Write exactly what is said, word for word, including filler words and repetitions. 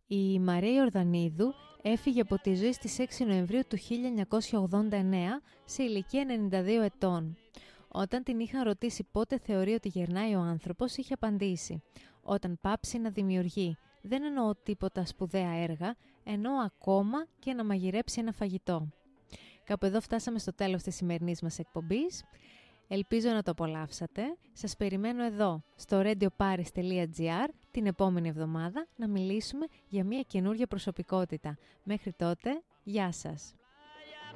Η Μαρία Ιορδανίδου έφυγε από τη ζωή στις έξι Νοεμβρίου του χίλια εννιακόσια ογδόντα εννέα σε ηλικία ενενήντα δύο ετών. Όταν την είχαν ρωτήσει πότε θεωρεί ότι γερνάει ο άνθρωπος, είχε απαντήσει «Όταν πάψει να δημιουργεί. Δεν εννοώ τίποτα σπουδαία έργα, εννοώ ακόμα και να μαγειρέψει ένα φαγητό». Κάπου εδώ φτάσαμε στο τέλος της σημερινής μας εκπομπής. Ελπίζω να το απολαύσατε. Σας περιμένω εδώ, στο radio paris τελεία gr, την επόμενη εβδομάδα να μιλήσουμε για μια καινούργια προσωπικότητα. Μέχρι τότε, γεια σας!